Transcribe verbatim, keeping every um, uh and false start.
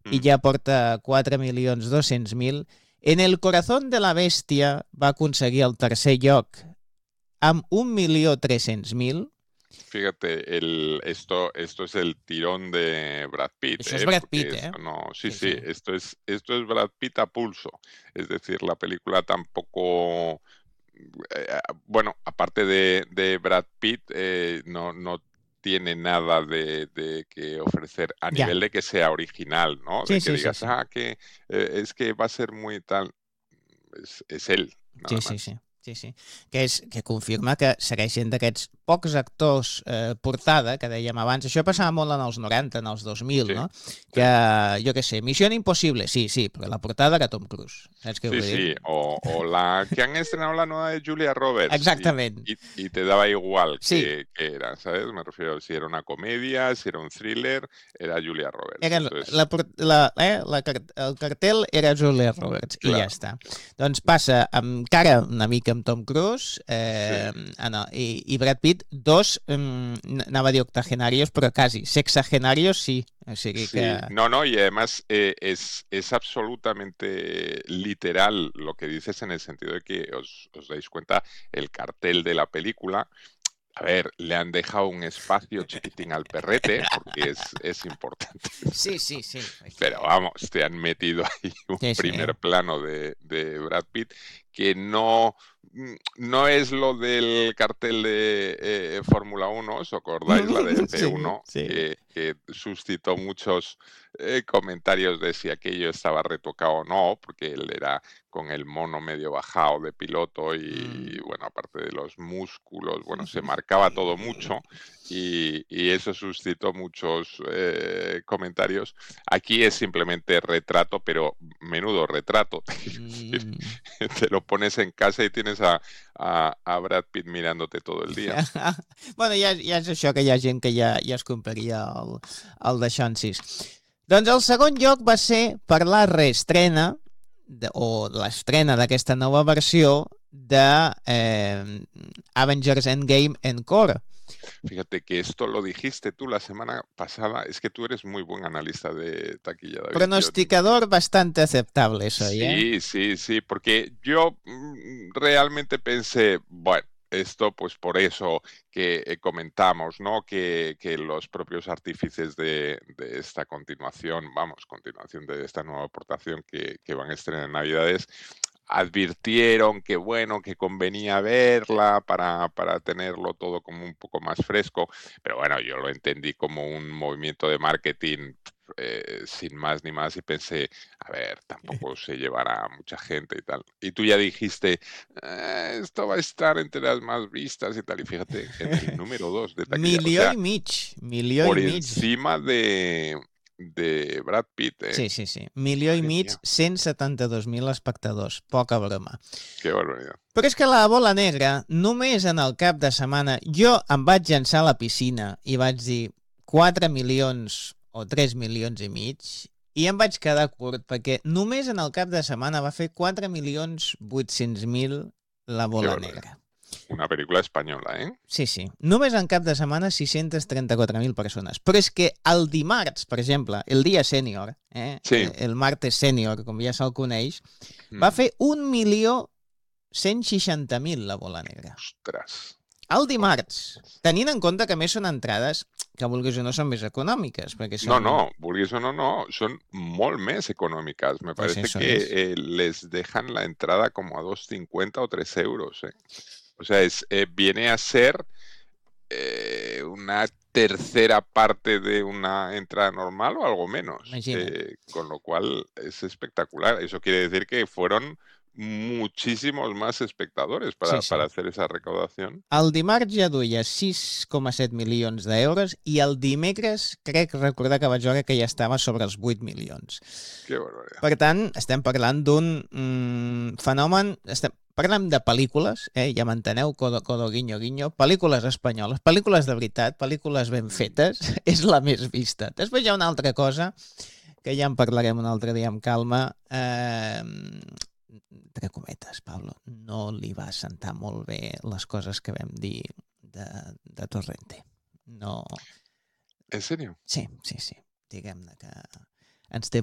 i ja porta quatre milions dos-cents mil. En el corazón de la bestia va aconseguir el tercer lloc amb un milió tres-cents mil. Fíjate, el, esto, esto es el tirón de Brad Pitt. Eso ¿eh? es Brad Porque Pitt, ¿eh? esto no, sí, Sí, sí, sí. esto es, esto es Brad Pitt a pulso. Es decir, la película tampoco, eh, bueno, aparte de, de Brad Pitt, eh, no, no tiene nada de, de que ofrecer a Ya. nivel de que sea original, ¿no? Sí, De que sí, sí, digas, sí. ah, que eh, es que va a ser muy tal. És, és ell, nada Sí, sí, más. sí. Sí, sí. Que, és, que confirma que segueix sent d'aquests pocs actors eh, portada, que dèiem abans. Això passava molt en els noranta, en els dos mil, Sí, no? sí. Que, jo què sé, Missió Impossible, sí, sí, però la portada era Tom Cruise. Saps què Sí, vull sí, dir? o, o la que han estrenado la nueva de Julia Roberts y, Exactament. y, y te daba igual Sí, que, que era, ¿sabes? Me refiero si era una comedia, si era un thriller, era Julia Roberts. era Entonces, la, por- la, eh, la, car- el cartel era Julia Roberts i ja claro, està. claro. Doncs passa amb cara una mica amb Tom Cruise eh, Sí. ah, no, i, i Brad Pitt, dos, mm, anava a dir octogenarios, però quasi, sexagenarios sí. O sigui Sí, que... no, no, y además eh, es, es absolutamente literal lo que dices en el sentido de que os, os dais cuenta el cartel de la película. A ver, le han dejado un espacio chiquitín al perrete porque es, es importante. Sí, sí, sí. Pero Perquè... vamos, te han metido ahí un Sí, sí. primer plano de, de Brad Pitt que no, no es lo del cartel de eh, Fórmula uno, ¿os acordáis? La de F uno, Sí, sí. que, que suscitó muchos eh, comentarios de si aquello estaba retocado o no, porque él era con el mono medio bajado de piloto y, Mm. bueno, aparte de los músculos, bueno, se marcaba todo mucho y, y eso suscitó muchos eh, comentarios. Aquí es simplemente retrato, pero menudo retrato. Mm. Te lo pones en casa y tienes a, a, a Brad Pitt mirándote todo el día. Bueno, ja, ja és això que hi ha gent que ja, ja es compraria el, el d'això en sis. Doncs el segon lloc va ser per la reestrena de, o l'estrena d'aquesta nova versió de eh, Avengers Endgame Encore. Fíjate que esto lo dijiste tú la semana pasada. Es que tú eres muy buen analista de taquilla, David. Pronosticador Yo, bastante aceptable soy, ¿eh? sí, sí, sí, porque yo mm, realmente pensé, bueno, esto pues por eso que eh, comentamos, ¿no? Que, que los propios artífices de, de esta continuación, vamos, continuación de esta nueva aportación que, que van a estrenar en Navidades, advirtieron que bueno, que convenía verla para, para tenerlo todo como un poco más fresco, pero bueno, yo lo entendí como un movimiento de marketing eh, sin más ni más y pensé, a ver, tampoco se llevará a mucha gente y tal. Y tú ya dijiste, eh, esto va a estar entre las más vistas y tal, y fíjate, en el número dos de taquilla, o Milió sea, i mig, milió por i mig. encima de, de Brad Pitt, ¿eh? Sí, sí, sí. Milió i Madre mig, mía, cent setanta-dos mil espectadors. Poca broma. qué barbaridad. Però és que la bola negra, només en el cap de setmana, jo em vaig llançar a la piscina i vaig dir quatre milions o tres milions i mig i em vaig quedar curt perquè només en el cap de setmana va fer quatre milions vuit-cents mil la Qué bola barbaridad. negra. Una película española, ¿eh? Sí, sí. Només en cap de setmana sis-centes trenta-quatre mil persones. Però és que el dimarts, per exemple, el dia sènior, eh? Sí. el martes sènior, com ja se'l coneix, Mm. va fer un milió cent seixanta mil la bola negra. Ostras. El dimarts, tenint en compte que a més són entrades que vulguis o no són més econòmiques, perquè No, són... no, vulguis o no, no, son molt més económicas. Me Pues parece eso que es. eh, les dejan la entrada como a dos cincuenta o tres euros, ¿eh? O sea, es, eh, viene a ser eh, una tercera parte de una entrada normal o algo menos. Imagina't. Eh, con lo cual es espectacular. Eso quiere decir que fueron muchísimos más espectadores para, Sí, sí. para hacer esa recaudación. El dimarts ja duia sis coma set milions d'euros i el dimecres crec recordar que vaig veure que ja estava sobre els vuit milions. Qué barbaridad. Per tant, estem parlant d'un mm, fenomen... Estem, parlem de pel·lícules, eh, ja m'enteneu, codo, codo, guinyo, guinyo, pel·lícules espanyoles, pel·lícules de veritat, pel·lícules ben fetes, és la més vista. Després hi ha una altra cosa, que ja en parlarem un altre dia amb calma, eh, entre cometes, Pablo, no li va sentar molt bé les coses que vam dir de, de Torrente. No... ¿En serio? Sí, sí, sí. Diguem-ne que ens té